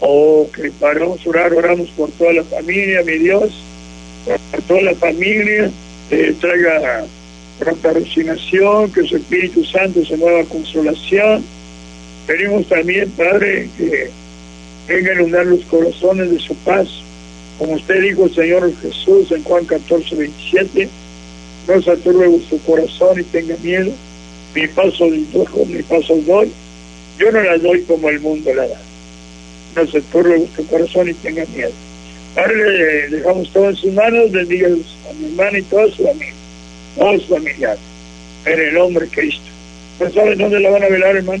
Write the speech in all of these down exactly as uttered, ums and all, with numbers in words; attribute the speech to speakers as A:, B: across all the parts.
A: Ok, paramos a orar, oramos por toda la familia, mi Dios, por toda la familia, eh, traiga pronta resignación, que su Espíritu Santo se mueva a consolación. Pedimos también, Padre, que venga a inundar los corazones de su paz. Como usted dijo, Señor Jesús, en Juan catorce, veintisiete, no se aturbe vuestro corazón y tenga miedo. Mi paso les dejo, mi paso os doy. Yo no la doy como el mundo la da. No se turbe vuestro corazón y tenga miedo. Padre, le dejamos todo en sus manos, bendiga a mi hermana y toda su familia, todos sus familiares, en el nombre de Cristo. ¿No saben dónde la van a velar, hermano?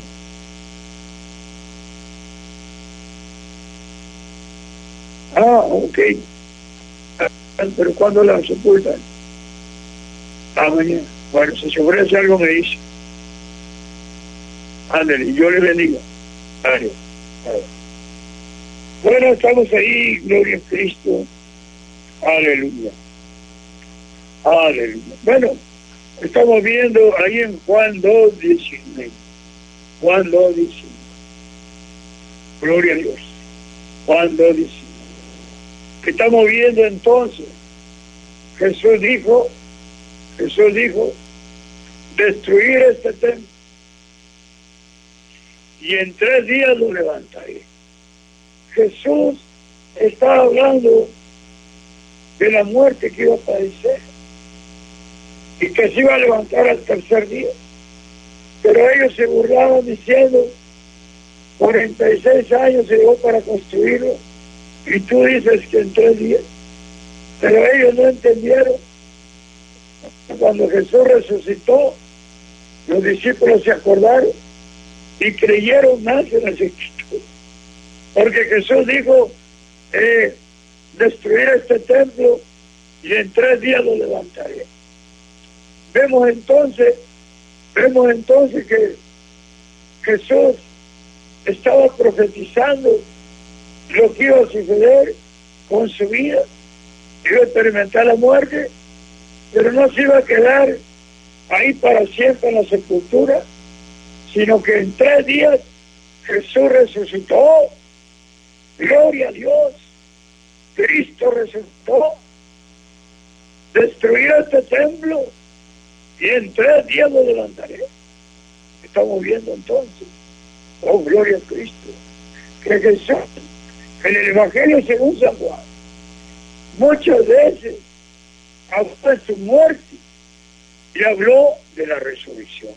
A: Ah, ok. Pero ¿cuándo la sepultan? Ah, mañana. Bueno, si se ofrece algo me dice. Ándale, yo le bendiga. Adiós. Adiós. Bueno, estamos ahí, gloria a Cristo. Aleluya. Aleluya. Bueno, estamos viendo ahí en Juan dos, diecinueve. Juan dos, diecinueve. Gloria a Dios. Juan dos, diecinueve. ¿Qué estamos viendo entonces? Jesús dijo, Jesús dijo, destruir este templo y en tres días lo levantaré. Jesús estaba hablando de la muerte que iba a padecer y que se iba a levantar al tercer día. Pero ellos se burlaban diciendo, cuarenta y seis años se llevó para construirlo y tú dices que en tres días. Pero ellos no entendieron. Cuando Jesús resucitó, los discípulos se acordaron y creyeron más en las Escrituras. Porque Jesús dijo, eh, destruir este templo y en tres días lo levantaré. Vemos entonces, vemos entonces que Jesús estaba profetizando lo que iba a suceder con su vida. Iba a experimentar la muerte, pero no se iba a quedar ahí para siempre en la sepultura, sino que en tres días Jesús resucitó. Gloria a Dios. Cristo resucitó. Destruir este templo y en tres días lo levantaré. Estamos viendo entonces, oh gloria a Cristo, que Jesús en el Evangelio según San Juan muchas veces habló de su muerte y habló de la resurrección,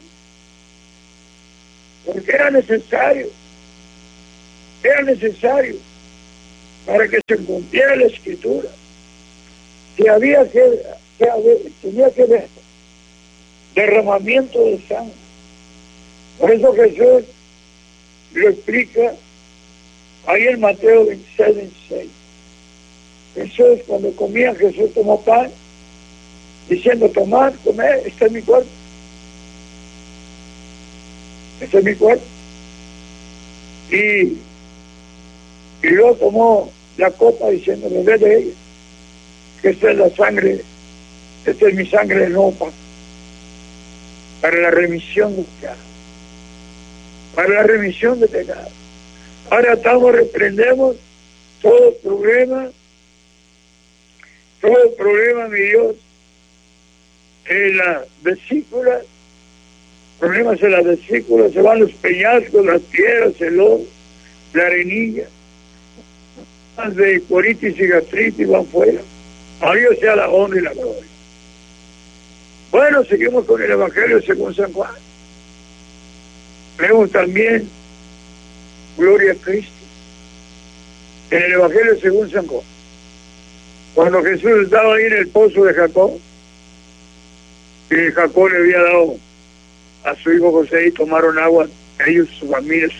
A: porque era necesario, era necesario para que se cumpliera la Escritura, que había que, que haber, tenía que haber derramamiento de sangre. Por eso Jesús lo explica ahí en Mateo veintiséis, veintiséis. Jesús, cuando comía, Jesús tomó pan, diciendo, tomad, comed, este es mi cuerpo. Este es mi cuerpo. Y, y luego tomó la copa diciendo, bebed de ella, que esta es la sangre, esta es mi sangre de nuevo pacto, para la remisión de pecados. Para la remisión de pecados. Ahora estamos, reprendemos todo problema, todo problema, mi Dios, en la vesícula, problemas en la vesícula, se van los peñascos, las piedras, el lodo, la arenilla, más de colitis y gastritis van fuera. A Dios sea la honra y la gloria. Bueno, seguimos con el Evangelio según San Juan. Vemos también, gloria a Cristo, en el Evangelio según San Juan, cuando Jesús estaba ahí en el pozo de Jacob, y Jacob le había dado a su hijo José y tomaron agua, ellos, su familia,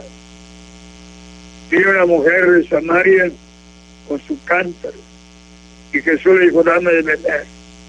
A: vino una mujer de Samaria con su cántaro, y Jesús le dijo, dame de beber.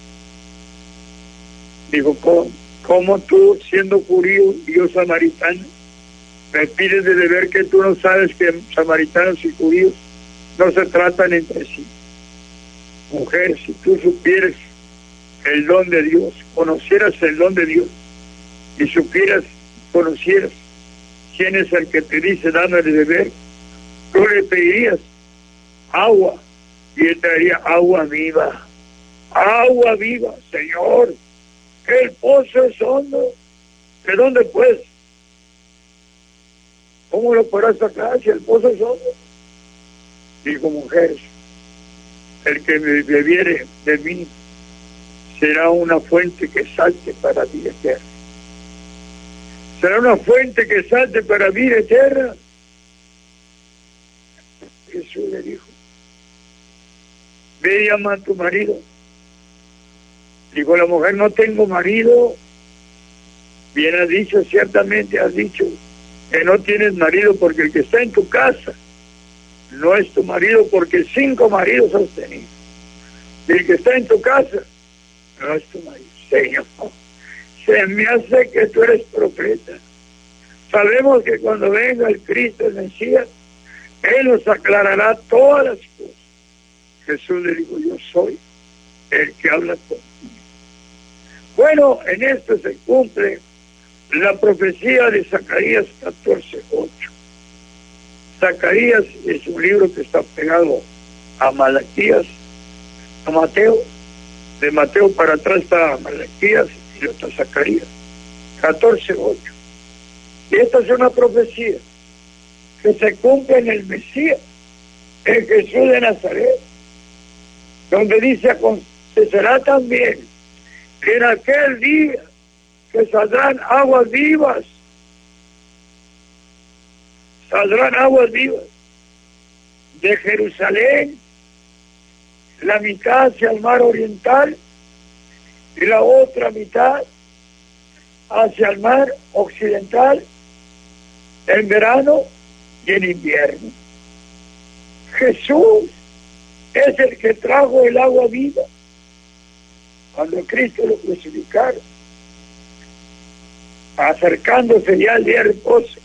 A: Dijo, ¿cómo? ¿Cómo tú, siendo judío y yo samaritano, me pides de beber que tú no sabes que samaritanos y judíos no se tratan entre sí? Mujer, si tú supieras el don de Dios, conocieras el don de Dios, y supieras, conocieras quién es el que te dice, dame de beber, tú le pedirías agua y él traería agua viva. Agua viva, Señor. El pozo es hondo. ¿De dónde pues? ¿Cómo lo podrás sacar si el pozo es hondo? Digo, mujeres, el que bebiere de mí será una fuente que salte para vida eterna. Será una fuente que salte para vida eterna. Jesús le dijo, ve y llama a tu marido. Dijo la mujer, no tengo marido. Bien has dicho, ciertamente has dicho que no tienes marido, porque el que está en tu casa no es tu marido, porque cinco maridos has tenido. Y el que está en tu casa no es tu marido. Señor, se me hace que tú eres profeta. Sabemos que cuando venga el Cristo, el Mesías, Él nos aclarará todas las cosas. Jesús le dijo, yo soy el que habla contigo. Bueno, en esto se cumple la profecía de Zacarías catorce ocho. Zacarías es un libro que está pegado a Malaquías, a Mateo. De Mateo para atrás está Malaquías y está Zacarías. catorce ocho. Y esta es una profecía que se cumple en el Mesías, en Jesús de Nazaret, donde dice, acontecerá también que en aquel día que saldrán aguas vivas, saldrán aguas vivas de Jerusalén, la mitad hacia el mar oriental y la otra mitad hacia el mar occidental, en verano y en invierno. Jesús es el que trajo el agua viva. Cuando Cristo lo crucificaron, acercándose ya al día de reposo,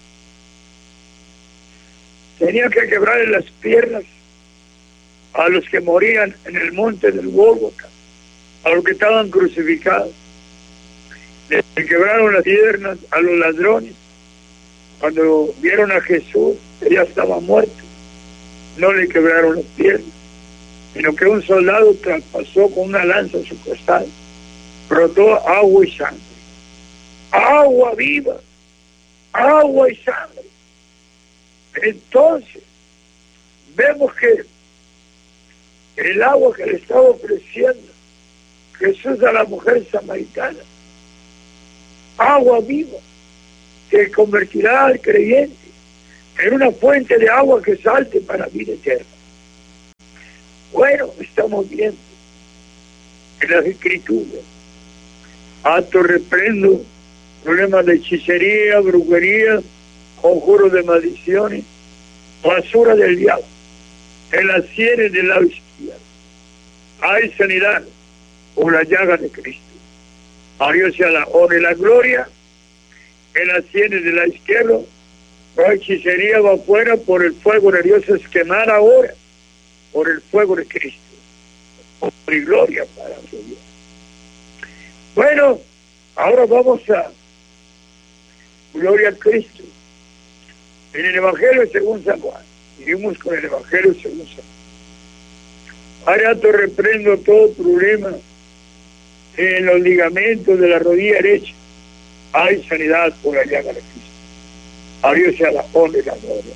A: tenía que quebrarle las piernas a los que morían en el monte del Gólgota, a los que estaban crucificados. Le quebraron las piernas a los ladrones. Cuando vieron a Jesús, que ya estaba muerto, no le quebraron las piernas, sino que un soldado traspasó con una lanza su costado, brotó agua y sangre. Agua viva, agua y sangre. Entonces, vemos que el agua que le estaba ofreciendo Jesús a la mujer samaritana, agua viva, que convertirá al creyente en una fuente de agua que salte para vida eterna. Bueno, estamos viendo en las Escrituras, acto reprendo, problemas de hechicería, brujería, conjuros de maldiciones, basura del diablo, en las sienes del lado izquierdo. Hay sanidad por la llaga de Cristo. A Dios sea la honra y la gloria. En las sienes del lado izquierdo, la hechicería va afuera, por el fuego de Dios es quemar ahora, por el fuego de Cristo. Honra y gloria para su Dios. Bueno, ahora vamos a gloria a Cristo. En el Evangelio según San Juan, seguimos con el Evangelio según San Juan. Ahora te reprendo todo problema en los ligamentos de la rodilla derecha. Hay sanidad por la llaga de Cristo. A Dios sea la honra y la gloria.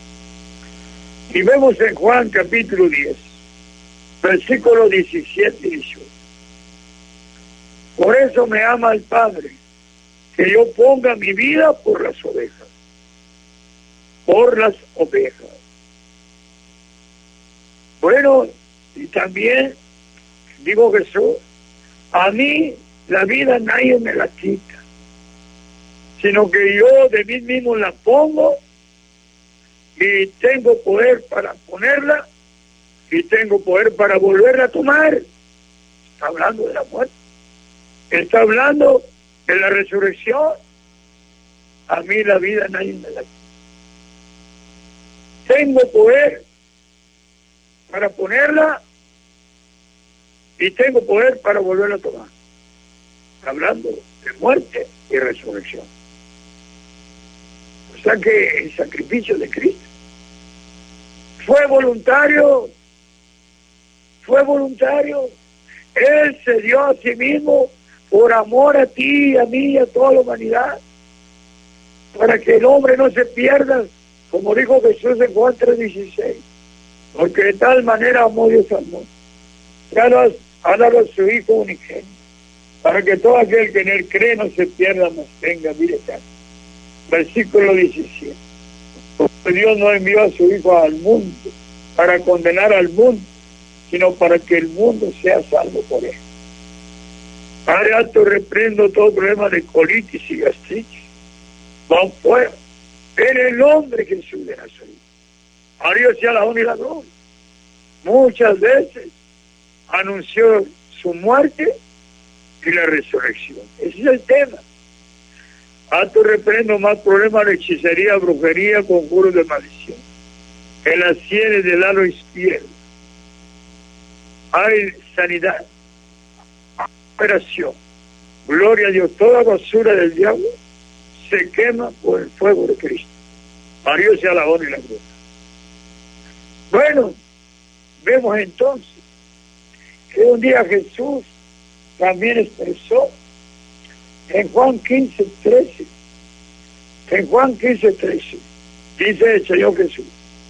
A: Y vemos en Juan capítulo diez, versículos diecisiete y dieciocho. Por eso me ama el Padre, que yo ponga mi vida por las ovejas. Por las ovejas. Bueno, y también, digo Jesús, a mí la vida nadie me la quita, sino que yo de mí mismo la pongo, y tengo poder para ponerla, y tengo poder para volverla a tomar. Está hablando de la muerte. Está hablando de la resurrección. A mí la vida nadie me la quita. Tengo poder para ponerla y tengo poder para volverla a tomar. Hablando de muerte y resurrección. O sea que el sacrificio de Cristo Fue voluntario, fue voluntario. Él se dio a sí mismo por amor a ti, a mí y a toda la humanidad, para que el hombre no se pierda, como dijo Jesús en Juan tres dieciséis, porque de tal manera amó Dios al mundo, que ha dado a su Hijo unigénito, para que todo aquel que en él cree no se pierda, mas tenga vida eterna. Versículo diecisiete. Porque Dios no envió a su Hijo al mundo para condenar al mundo, sino para que el mundo sea salvo por él. Padre alto, reprendo todo problema de colitis y gastritis. Van fuera. En el nombre de Jesús de Nazaret. A Dios sea la honra y la gloria. Muchas veces anunció su muerte y la resurrección. Ese es el tema. Alto, reprendo más problemas de hechicería, brujería, conjuros de maldición. En las sienes del lado izquierdo hay sanidad, operación. Gloria a Dios. Toda basura del diablo se quema por el fuego de Cristo. A Dios sea la honra y la gloria. Bueno, vemos entonces que un día Jesús también expresó en Juan quince, trece, en Juan quince, trece, dice el Señor Jesús: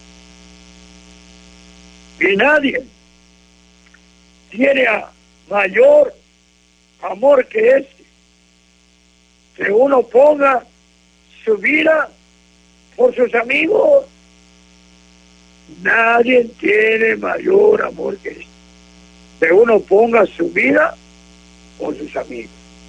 A: y nadie tiene a mayor amor que este, que uno ponga su vida por sus amigos. Nadie tiene mayor amor que este, que uno ponga su vida por sus amigos.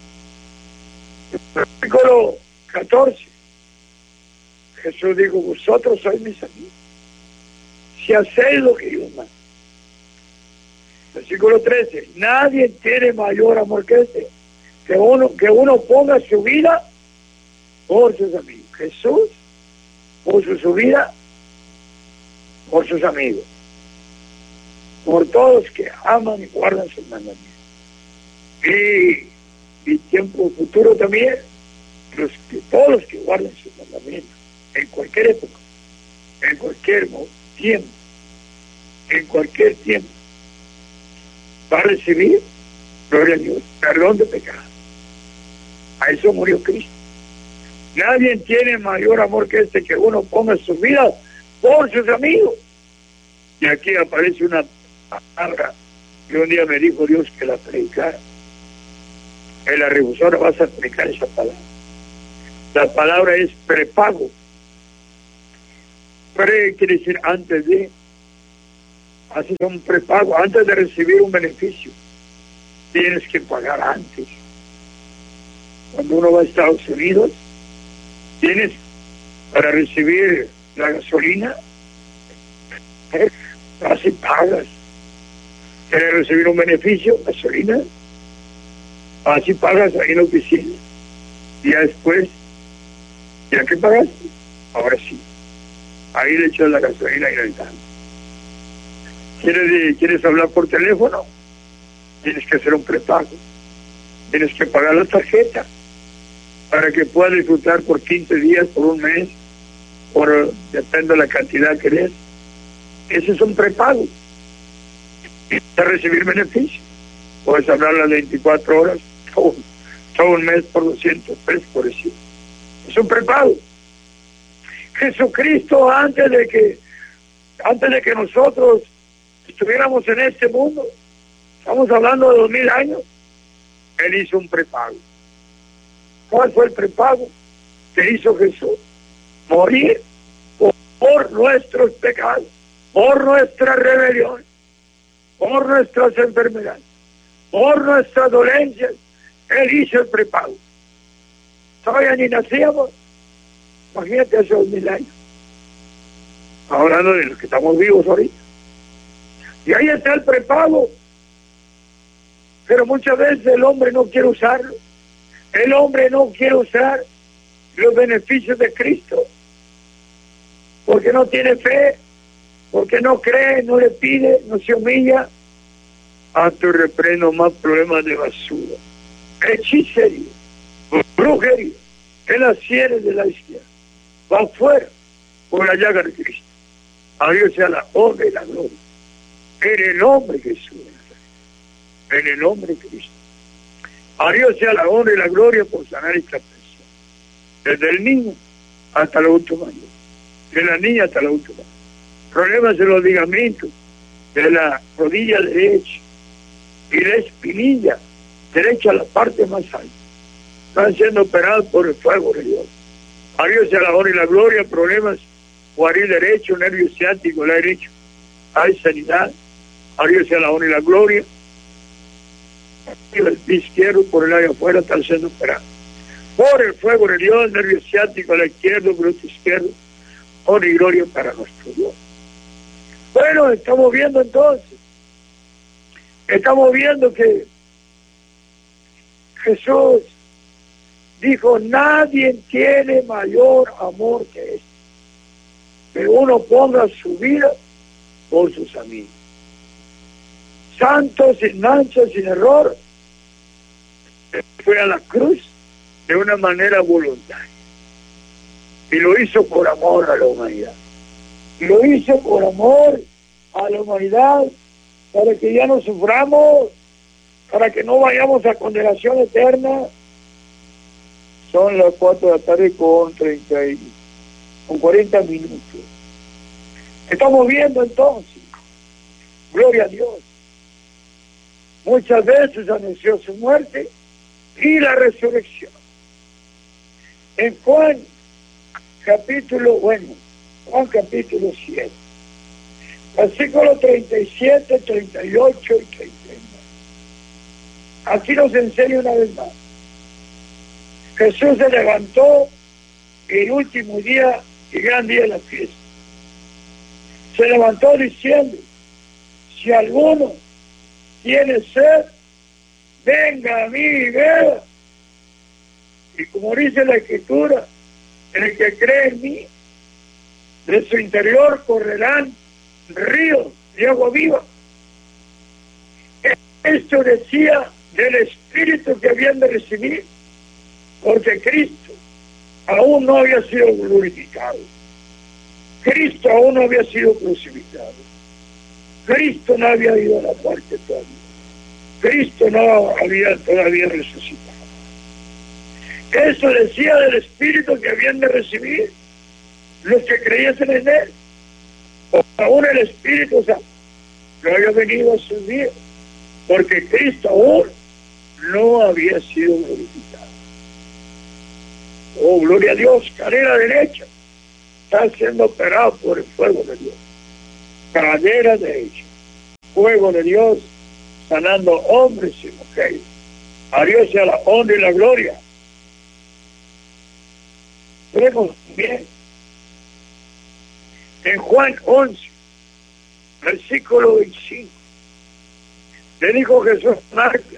A: Versículo catorce, Jesús dijo: vosotros sois mis amigos si hacéis lo que yo mando. Versículo trece, nadie tiene mayor amor que este, que uno, que uno ponga su vida por sus amigos. Jesús puso su vida por sus amigos, por todos que aman y guardan sus mandamientos. Y, y tiempo futuro también, los que, todos los que guardan sus mandamientos, en cualquier época, en cualquier tiempo, en cualquier tiempo, va a recibir, gloria a Dios, perdón de pecado. A eso murió Cristo. Nadie tiene mayor amor que este, que uno ponga su vida por sus amigos. Y aquí aparece una palabra que un día me dijo Dios que la predicara. En la rehusora vas a predicar esa palabra. La palabra es prepago. Pre quiere decir antes de. Así es un prepago. Antes de recibir un beneficio, tienes que pagar antes. Cuando uno va a Estados Unidos, tienes para recibir la gasolina, eh, así pagas. ¿Quieres recibir un beneficio? Gasolina, así pagas ahí en la oficina. Y ya después, ¿ya que pagaste? Ahora sí. Ahí le echas la gasolina y el tanque. ¿Quieres, ¿Quieres hablar por teléfono? Tienes que hacer un prepago. Tienes que pagar la tarjeta para que puedas disfrutar por quince días, por un mes, por depende de la cantidad que des. Ese es un prepago. Para recibir beneficio. Puedes hablar las veinticuatro horas, todo, todo un mes por doscientos pesos, por decir. Es un prepago. Jesucristo, antes de que antes de que nosotros estuviéramos en este mundo, estamos hablando de dos mil años, Él hizo un prepago. ¿Cuál fue el prepago que hizo Jesús? Morir por, por nuestros pecados, por nuestras rebeliones, por nuestras enfermedades, por nuestras dolencias. Él hizo el prepago. Todavía ni nacíamos. Imagínate hace dos mil años. Hablando de los que estamos vivos ahorita. Y ahí está el prepago. Pero muchas veces el hombre no quiere usarlo. El hombre no quiere usar los beneficios de Cristo. Porque no tiene fe, porque no cree, no le pide, no se humilla. Hasta reprendo más problemas de basura, hechicería, brujería, en las sienes de la izquierda. Va afuera por la llaga de Cristo. A Dios sea la honra y la gloria. En el nombre de Jesús. En el nombre de Cristo. A Dios sea la honra y la gloria por sanar esta persona. Desde el niño hasta la última año. De la niña hasta la última. Problemas en los ligamentos de la rodilla derecha y la espinilla derecha, la parte más alta. Están siendo operados por el fuego de Dios. A Dios sea la honra y la gloria. Problemas cuadril derecho, nervio ciático, la derecha. Hay sanidad. A Dios sea la honra y la gloria. El pie izquierdo por el área afuera están siendo operados. Por el fuego de Dios, nervio ciático a la izquierda, glúteo izquierdo. Honra y gloria para nuestro Dios. Bueno, estamos viendo entonces. Estamos viendo que Jesús dijo, nadie tiene mayor amor que este, que uno ponga su vida por sus amigos. Santo, sin mancha, sin error, fue a la cruz de una manera voluntaria. Y lo hizo por amor a la humanidad. Y lo hizo por amor a la humanidad, para que ya no suframos, para que no vayamos a condenación eterna. Son las cuatro de la tarde con treinta y, con cuarenta minutos. Estamos viendo entonces, gloria a Dios. Muchas veces anunció su muerte y la resurrección. En Juan capítulo, bueno, Juan capítulo siete, versículos treinta y siete, treinta y ocho y treinta y nueve. Aquí nos enseña una vez más. Jesús se levantó el último día y gran día de la fiesta. Se levantó diciendo, si alguno tiene sed, venga a mí y beba. Y como dice la Escritura, el que cree en mí, de su interior correrán ríos de agua viva. Esto decía del Espíritu que habían de recibir, porque Cristo aún no había sido glorificado. Cristo aún no había sido crucificado. Cristo no había ido a la muerte todavía. Cristo no había todavía resucitado. Eso decía del Espíritu que habían de recibir los que creyesen en Él. Aún el Espíritu Santo no había venido a sus días, porque Cristo aún no había sido glorificado. Oh, gloria a Dios, cadera derecha está siendo operado por el fuego de Dios. Cadera derecha, fuego de Dios, sanando hombres y mujeres. A Dios sea la honra y la gloria. Vemos bien en Juan once, versículo veinticinco, le dijo Jesús a Marta.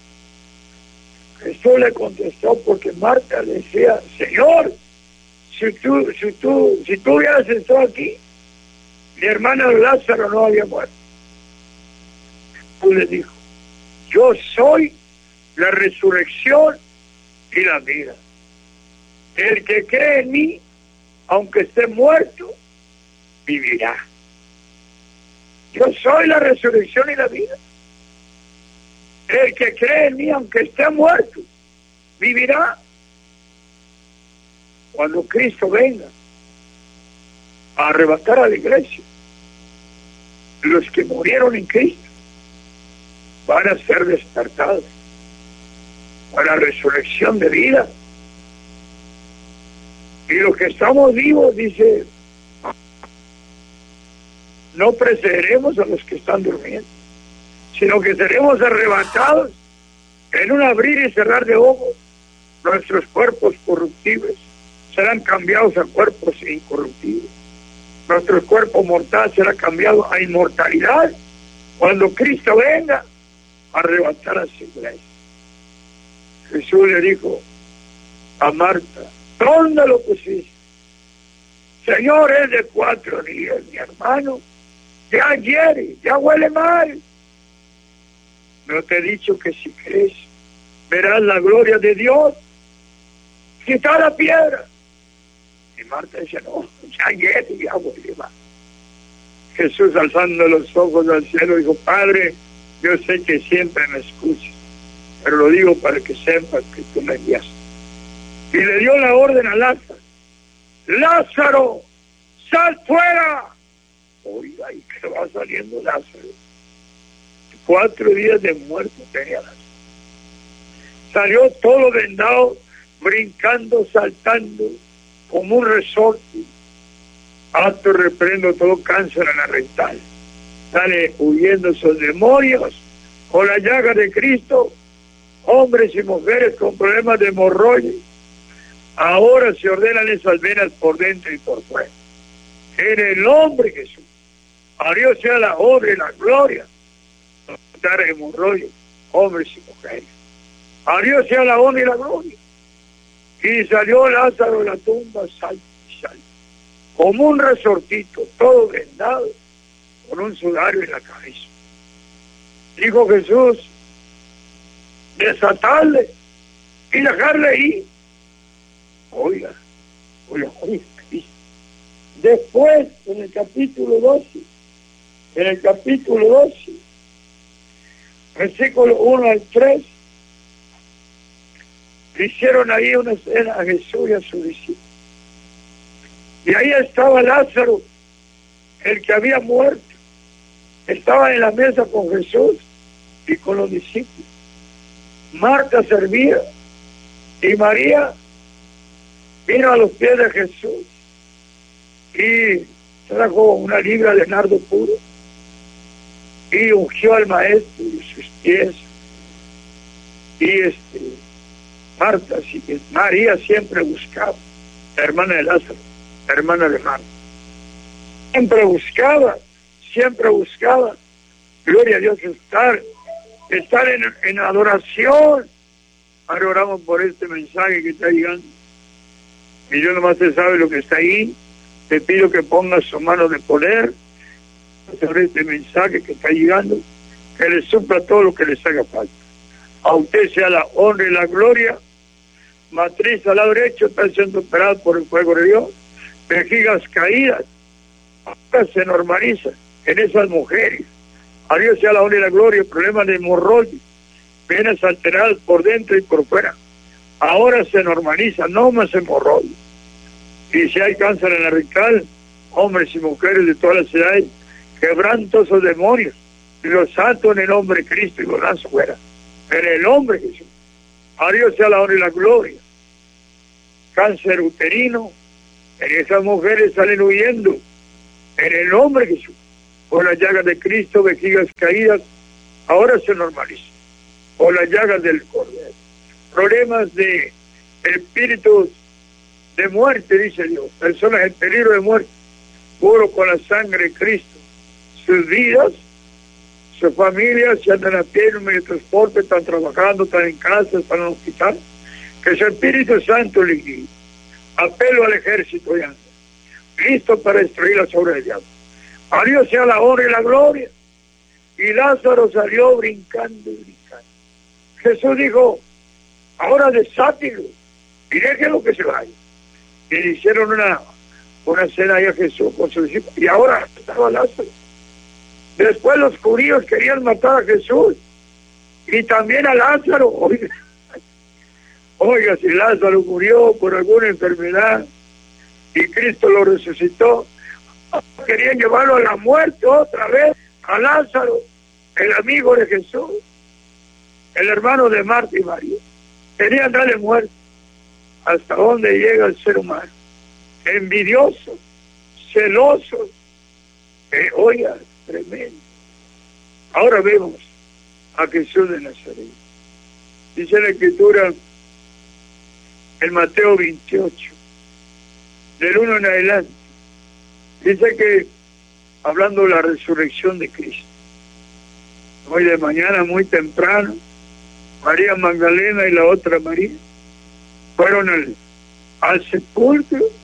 A: Jesús le contestó porque Marta le decía, Señor, si tú, si tú, si tú hubieras estado aquí, mi hermano Lázaro no había muerto. Jesús le dijo, yo soy la resurrección y la vida. El que cree en mí, aunque esté muerto, vivirá. Yo soy la resurrección y la vida. El que cree en mí, aunque esté muerto, vivirá. Cuando Cristo venga a arrebatar a la iglesia, los que murieron en Cristo van a ser despertados a la resurrección de vida. Y los que estamos vivos, dice, no precederemos a los que están durmiendo, sino que seremos arrebatados en un abrir y cerrar de ojos. Nuestros cuerpos corruptibles serán cambiados a cuerpos incorruptibles. Nuestro cuerpo mortal será cambiado a inmortalidad cuando Cristo venga a arrebatar a su iglesia. Jesús le dijo a Marta, ¿dónde lo pusiste? Señor, es de cuatro días, mi hermano. Ya hiere, ya huele mal. No te he dicho que si crees, verás la gloria de Dios. Quita la piedra. Y Marta dice, no, ya hiere, ya huele mal. Jesús, alzando los ojos al cielo, dijo: Padre, yo sé que siempre me escuchas, pero lo digo para que sepas que tú me enviaste. Y le dio la orden a Lázaro: Lázaro, sal fuera. Oiga, y que va saliendo Lázaro. Cuatro días de muerto tenía Lázaro. Salió todo vendado, brincando, saltando, como un resorte. Alto reprendo todo cáncer en la rectal. Sale huyendo esos demonios con la llaga de Cristo. Hombres y mujeres con problemas de hemorroides, ahora se ordenan esas venas por dentro y por fuera. En el nombre de Jesús, a Dios sea la honra y la gloria. Dar hemorroides, hombres y mujeres. A Dios sea la honra y la gloria. Y salió Lázaro de la tumba, salta y salta, como un resortito, todo vendado, con un sudario en la cabeza. Dijo Jesús: desatarle y dejarle ir. Oiga, oiga, oiga. Después, en el capítulo doce, en el capítulo doce, versículo uno al tres, hicieron ahí una cena a Jesús y a su discípulo. Y ahí estaba Lázaro, el que había muerto. Estaba en la mesa con Jesús y con los discípulos. Marta servía y María vino a los pies de Jesús y trajo una libra de nardo puro y ungió al maestro y sus pies. Y este Marta, María siempre buscaba, la hermana de Lázaro, la hermana de Marta, siempre buscaba, siempre buscaba, gloria a Dios, estar, estar en, en adoración. Ahora oramos por este mensaje que está llegando. Y yo nomás se sabe lo que está ahí. Te pido que pongas su mano de poder sobre este mensaje que está llegando, que le supla todo lo que les haga falta. A usted sea la honra y la gloria. Matriz al lado derecho está siendo operada por el fuego de Dios. Vejigas caídas, ahora se normaliza en esas mujeres. A Dios sea la honra y la gloria. Problemas de hemorroides, venas alteradas por dentro y por fuera, ahora se normaliza, no más hemorroides. Y si hay cáncer en la rectal, hombres y mujeres de todas las edades, quebranto esos demonios y los ato en el nombre de Cristo y los lanzo fuera. En el nombre de Jesús. A Dios sea la honra y la gloria. Cáncer uterino, en esas mujeres salen huyendo. En el nombre de Jesús. Por las llagas de Cristo, vejigas caídas, ahora se normaliza. Por las llagas del Cordero. Problemas de espíritus de muerte, dice Dios. Personas en peligro de muerte. Puro con la sangre de Cristo. Sus vidas, sus familias, si andan a pie en un medio de transporte, están trabajando, están en casa, están en el hospital. Que su Espíritu Santo le guíe. Apelo al ejército y anda, listo para destruir las obras del diablo. A Dios sea la honra y la gloria. Y Lázaro salió brincando y brincando. Jesús dijo: ahora desátelo y déjelo que se vaya. Y le hicieron una, una cena ahí a Jesús con sus discípulos. Y ahora estaba Lázaro. Después los judíos querían matar a Jesús y también a Lázaro. Oiga, oiga, si Lázaro murió por alguna enfermedad y Cristo lo resucitó, querían llevarlo a la muerte otra vez, a Lázaro, el amigo de Jesús, el hermano de Marta y María. Querían darle muerte. ¿Hasta dónde llega el ser humano? Envidioso, celoso. Eh, oiga, tremendo. Ahora vemos a Jesús de Nazaret. Dice la Escritura en Mateo veintiocho, del uno en adelante, dice que, hablando de la resurrección de Cristo, hoy de mañana muy temprano, María Magdalena y la otra María fueron al, al sepulcro